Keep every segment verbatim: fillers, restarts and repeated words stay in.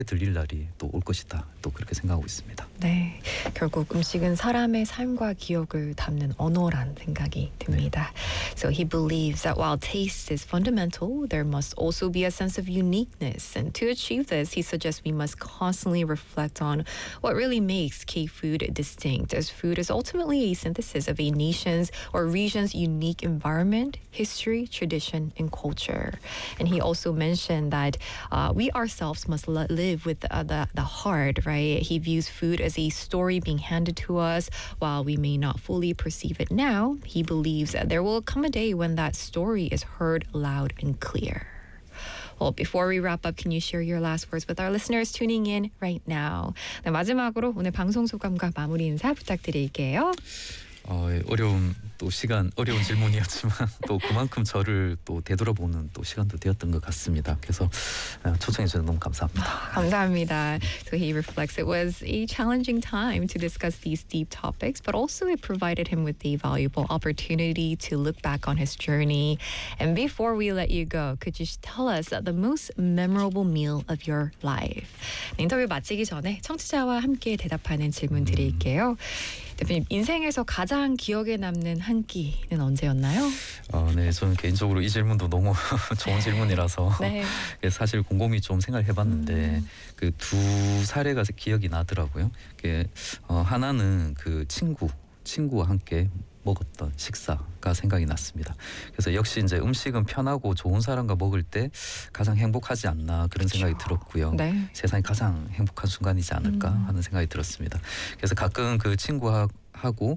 들릴 날이 또 올 것이다. 또 그렇게 생각하고 있습니다. 네, 결국 음식은 사람의 삶과 기억을 담는 언어란 생각이 듭니다. 네. So he believes that while taste is fundamental, there must also be a sense of uniqueness. And to achieve this, he suggests we must constantly reflect on what really makes K-food distinct, as food is ultimately a synthesis of a nation's or region's unique environment, history, tradition, and culture. And he also mentioned that uh, we ourselves must live with uh, the, the heart, right? He views food as a story being handed to us. While we may not fully perceive it now, he believes that there will come a day when that story is heard loud and clear. Well, before we wrap up, can you share your last words with our listeners tuning in right now? 네, 마지막으로 오늘 방송 소감과 마무리 인사 부탁드릴게요. 어, 어려운 또 시간, 어려운 질문이었지만 또 그만큼 저를 또 되돌아보는 또 시간도 되었던 것 같습니다. 그래서 초청해 주셔서 너무 감사합니다. 감사합니다. So he reflects it was a challenging time to discuss these deep topics, but also it provided him with a valuable opportunity to look back on his journey. And before we let you go, could you tell us the most memorable meal of your life? 인터뷰 마치기 전에 청취자와 함께 대답하는 질문 드릴게요. 대표님, 인생에서 가장 기억에 남는 한 끼는 언제였나요? 어, 네, 저는 개인적으로 이 질문도 너무 좋은 질문이라서 네. 사실 곰곰이 좀 생각을 해봤는데 음. 그 두 사례가 기억이 나더라고요. 그 어, 하나는 그 친구, 친구와 함께 먹었던 식사가 생각이 났습니다. 그래서 역시 이제 음식은 편하고 좋은 사람과 먹을 때 가장 행복하지 않나 그런 생각이 그렇죠. 들었고요. 네. 세상이 가장 행복한 순간이지 않을까 음. 하는 생각이 들었습니다. 그래서 가끔 그 친구와 하고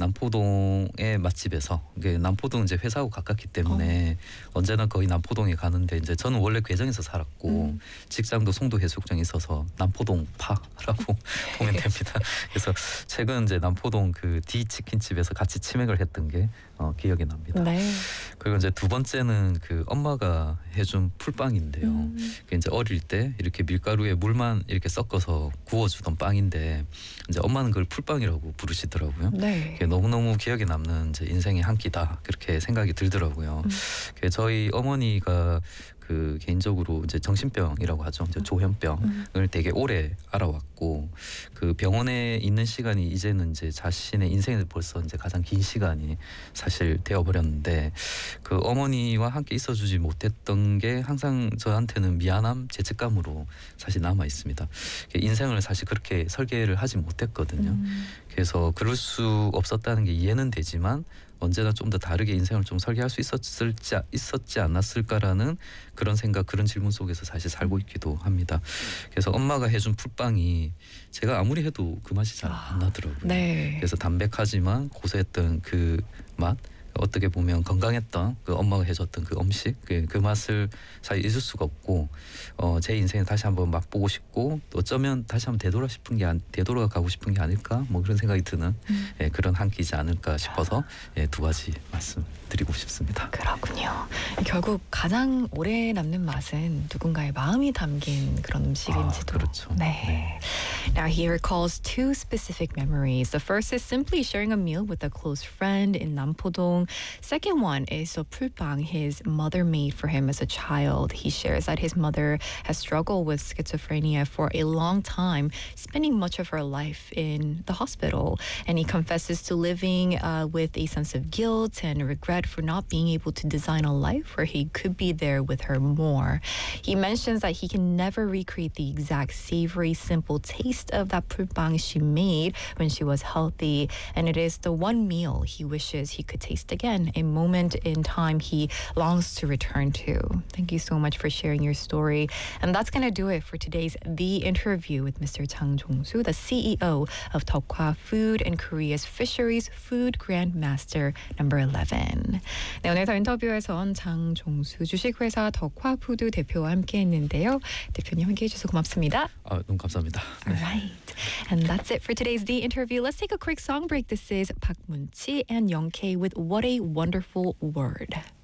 남포동의 맛집에서 이게 남포동 이제 회사하고 가깝기 때문에 어. 언제나 거의 남포동에 가는데 이제 저는 원래 괴정에서 살았고 음. 직장도 송도 해수욕장에 있어서 남포동 파라고 보면 됩니다. 그래서 최근 이제 남포동 그 D 치킨집에서 같이 치맥을 했던 게 어, 기억이 납니다. 네. 그리고 이제 두 번째는 그 엄마가 해준 풀빵인데요. 음. 이제 어릴 때 이렇게 밀가루에 물만 이렇게 섞어서 구워주던 빵인데 이제 엄마는 그걸 풀빵이라고 부르시더라고요. 네. 너무너무 기억에 남는 이제 인생의 한 끼다 그렇게 생각이 들더라고요. 음. 저희 어머니가 그 개인적으로 이제 정신병이라고 하죠. 이제 조현병을 음. 되게 오래 알아왔고 그 병원에 있는 시간이 이제는 이제 자신의 인생에 벌써 이제 가장 긴 시간이 사실 되어버렸는데 그 어머니와 함께 있어주지 못했던 게 항상 저한테는 미안함, 죄책감으로 사실 남아 있습니다. 인생을 사실 그렇게 설계를 하지 못했거든요. 음. 그래서 그럴 수 없었다는 게 이해는 되지만 언제나 좀 더 다르게 인생을 좀 설계할 수 있었을지 있었지 않았을까라는 그런 생각, 그런 질문 속에서 사실 살고 있기도 합니다. 그래서 엄마가 해준 풀빵이 제가 아무리 해도 그 맛이 잘 안 나더라고요. 네. 그래서 담백하지만 고소했던 그 맛, 어떻게 보면 건강했던 그 엄마가 해줬던 그 음식 그, 그 맛을 사실 잊을 수가 없고 어, 제 인생에 다시 한번 맛보고 싶고 또 어쩌면 다시 한번 되돌아 싶은 게 되돌아 가고 싶은 게 아닐까 뭐 그런 생각이 드는 음. 예, 그런 한 끼지 않을까 싶어서 예, 두 가지 말씀드리고 싶습니다. 그렇군요. 결국 가장 오래 남는 맛은 누군가의 마음이 담긴 그런 음식인지도. 아, 그렇죠. 네. 네. Now he recalls two specific memories. The first is simply sharing a meal with a close friend in Nampodong. Second one is a 풀빵 his mother made for him as a child. He shares that his mother has struggled with schizophrenia for a long time, spending much of her life in the hospital. And he confesses to living uh, with a sense of guilt and regret for not being able to design a life where he could be there with her more. He mentions that he can never recreate the exact savory, simple taste of that 풀빵 she made when she was healthy. And it is the one meal he wishes he could taste again, a moment in time he longs to return to. Thank you so much for sharing your story. And that's going to do it for today's The Interview with Mister Chang Jong-soo, the C E O of Tokwa Food and Korea's Fisheries Food Grandmaster number eleven. 네, 오늘 더 인터뷰에선 장종수 주식회사 덕화푸드 대표와 함께했는데요. 대표님 함께해 주셔서 고맙습니다. 아, 너무 감사합니다. 네. All right. And that's it for today's The Interview. Let's take a quick song break. This is Park Moon-chi and Young K with What a Wonderful Word.